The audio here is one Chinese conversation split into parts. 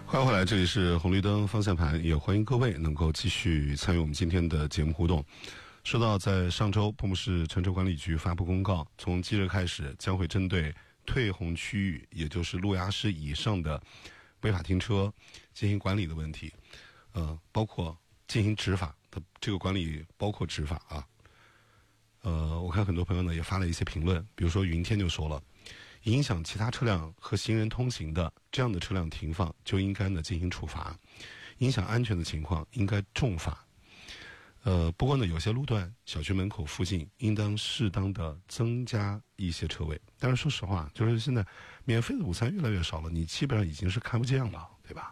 欢迎回来，这里是红绿灯方向盘，也欢迎各位能够继续参与我们今天的节目互动。说到在上周，瀑布市乘车管理局发布公告，从即日开始将会针对退红区域，也就是路牙师以上的违法停车进行管理的问题，包括进行执法的这个管理，包括执法啊。我看很多朋友呢也发了一些评论，比如说云天就说了，影响其他车辆和行人通行的这样的车辆停放就应该呢进行处罚，影响安全的情况应该重罚。不过呢，有些路段小区门口附近应当适当的增加一些车位。但是说实话，就是现在免费的午餐越来越少了，你基本上已经是看不见了，对吧？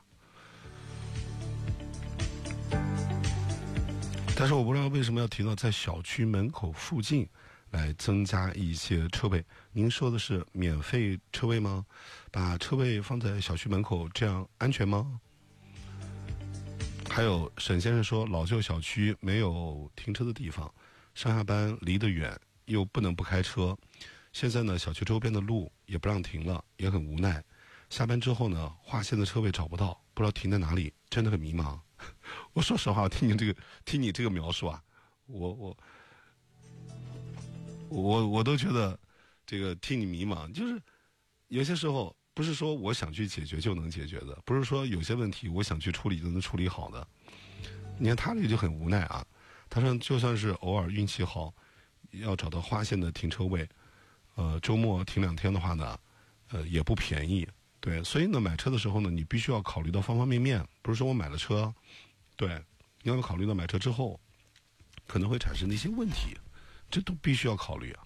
但是我不知道为什么要提到在小区门口附近来增加一些车位。您说的是免费车位吗？把车位放在小区门口，这样安全吗？还有沈先生说，老旧小区没有停车的地方，上下班离得远，又不能不开车。现在呢，小区周边的路也不让停了，也很无奈。下班之后呢，划线的车位找不到，不知道停在哪里，真的很迷茫。我说实话，我听你这个描述啊，我都觉得这个替你迷茫。就是有些时候不是说我想去解决就能解决的，不是说有些问题我想去处理就能处理好的。你看他这个就很无奈啊，他说就算是偶尔运气好，要找到划线的停车位，周末停2天的话呢，也不便宜。对，所以呢，买车的时候呢，你必须要考虑到方方面面，不是说我买了车，对，你要考虑到买车之后可能会产生的一些问题，这都必须要考虑啊。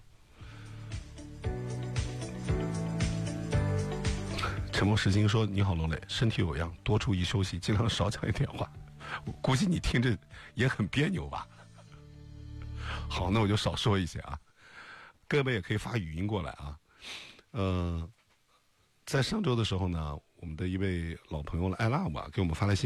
沉默时间说：“你好，罗磊，身体有恙，多注意休息，尽量少讲一点话。我估计你听着也很别扭吧？好，那我就少说一些啊。各位也可以发语音过来啊。在上周的时候呢，我们的一位老朋友了艾拉吧给我们发来信。